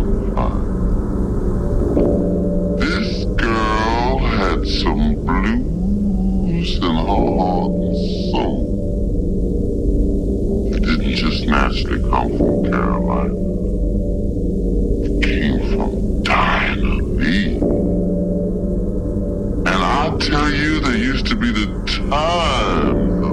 fun. This girl had some blues in her heart and soul. It didn't just naturally come from